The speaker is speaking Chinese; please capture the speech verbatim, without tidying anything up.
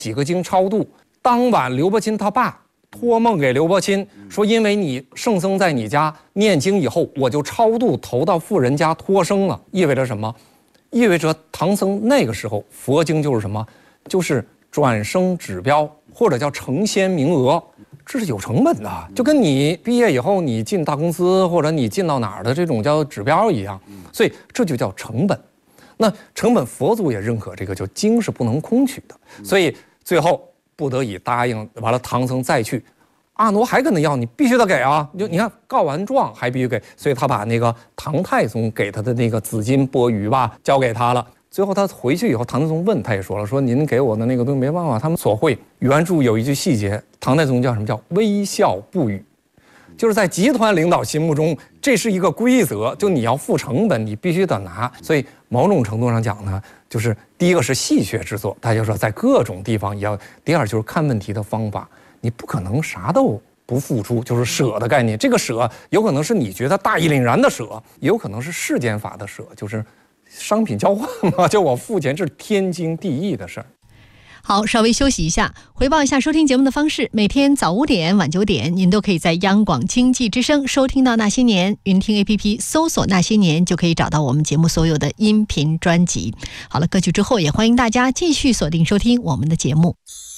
几个经超度。当晚刘伯钦他爸托梦给刘伯钦说，因为你圣僧在你家念经以后，我就超度投到富人家托生了。意味着什么？意味着唐僧那个时候佛经就是什么？就是转生指标，或者叫成仙名额，这是有成本的，就跟你毕业以后你进大公司或者你进到哪儿的这种叫指标一样，所以这就叫成本。那成本佛祖也认可这个，就经是不能空取的，所以最后不得已答应。完了，唐僧再去，阿傩还跟他要，你必须得给啊！就你看告完状还必须给，所以他把那个唐太宗给他的那个紫金钵盂吧交给他了。最后他回去以后，唐太宗问，他也说了，说您给我的那个东西没办法，他们所会。原著有一句细节，唐太宗叫什么？叫微笑不语。就是在集团领导心目中，这是一个规则，就你要付成本，你必须得拿。所以某种程度上讲呢，就是第一个是戏谑之作，大家说在各种地方也要；第二就是看问题的方法，你不可能啥都不付出，就是舍的概念。这个舍有可能是你觉得大义凛然的舍，也有可能是世间法的舍，就是商品交换嘛，就我付钱，这是天经地义的事儿。 好，稍微休息一下，回报一下收听节目的方式。每天早五点、晚九点，您都可以在央广经济之声收听到《那些年》，云听 A P P 搜索《那些年》就可以找到我们节目所有的音频专辑。好了，歌曲之后也欢迎大家继续锁定收听我们的节目。